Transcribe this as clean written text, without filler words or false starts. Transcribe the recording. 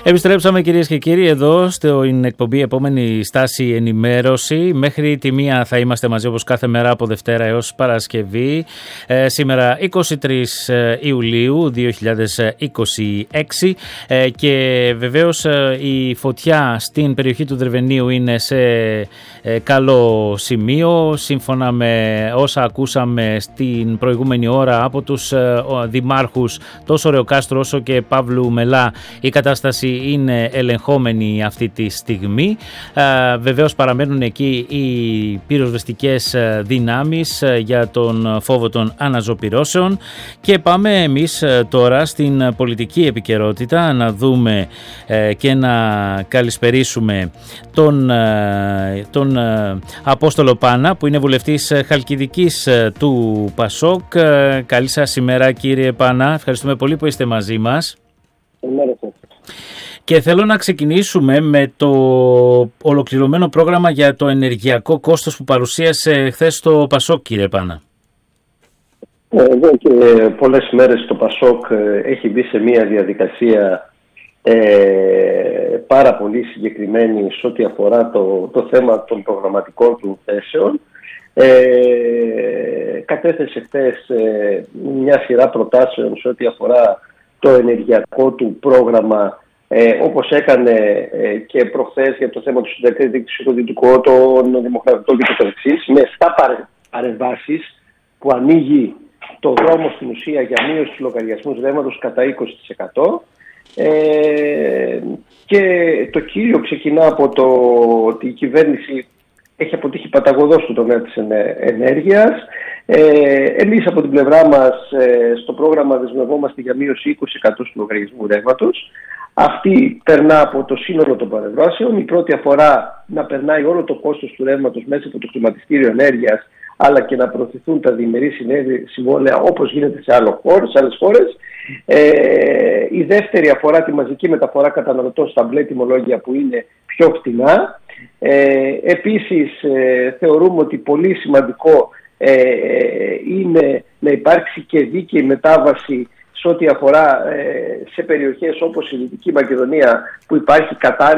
Επιστρέψαμε κυρίες και κύριοι εδώ στην εκπομπή Επόμενη Στάση Ενημέρωση. Μέχρι τη 1 θα είμαστε μαζί όπως κάθε μέρα από Δευτέρα έως Παρασκευή. Σήμερα 23 Ιουλίου 2026 και βεβαίως η φωτιά στην περιοχή του Δρεβενίου είναι σε καλό σημείο. Σύμφωνα με όσα ακούσαμε στην προηγούμενη ώρα από τους δημάρχους τόσο Ρεοκάστρου όσο και Παύλου Μελά, η κατάσταση είναι ελεγχόμενη αυτή τη στιγμή. Βεβαίως παραμένουν εκεί οι πυροσβεστικές δυνάμεις για τον φόβο των αναζωπυρώσεων και πάμε εμείς τώρα στην πολιτική επικαιρότητα να δούμε και να καλησπερίσουμε τον Απόστολο Πάνα που είναι βουλευτής Χαλκιδικής του Πασόκ. Καλή σας ημέρα κύριε Πάνα, ευχαριστούμε πολύ που είστε μαζί μας. Και θέλω να ξεκινήσουμε με το ολοκληρωμένο πρόγραμμα για το ενεργειακό κόστος που παρουσίασε χθες το Πασόκ, κύριε Πάνα. Εδώ και πολλές μέρες το Πασόκ έχει μπει σε μια διαδικασία πάρα πολύ συγκεκριμένη σε ό,τι αφορά το θέμα των προγραμματικών του θέσεων. Κατέθεσε χθες μια σειρά προτάσεων σε ό,τι αφορά το ενεργειακό του πρόγραμμα, όπως έκανε και προχθές για το θέμα του συνταξιδοτικού, των δημοκρατικών και το καθεξής, με 7 παρεμβάσεις που ανοίγει το δρόμο στην ουσία για μείωση του λογαριασμού ρεύματος κατά 20%. Και το κύριο ξεκινά από το ότι η κυβέρνηση έχει αποτύχει παταγωδώς στο τομέα της ενέργειας. Εμείς από την πλευρά μας στο πρόγραμμα δεσμευόμαστε για μείωση 20% του λογαριασμού ρεύματος. Αυτή περνά από το σύνολο των παρεμβάσεων. Η πρώτη αφορά να περνάει όλο το κόστος του ρεύματος μέσα από το χρηματιστήριο ενέργειας, αλλά και να προωθηθούν τα διμερή συμβόλαια όπως γίνεται σε άλλες χώρες. Η δεύτερη αφορά τη μαζική μεταφορά καταναλωτών στα μπλε τιμολόγια που είναι πιο φτηνά. Επίσης θεωρούμε ότι πολύ σημαντικό είναι να υπάρξει και δίκαιη μετάβαση σε ό,τι αφορά σε περιοχές όπως η Δυτική Μακεδονία που υπάρχει κατάρρευση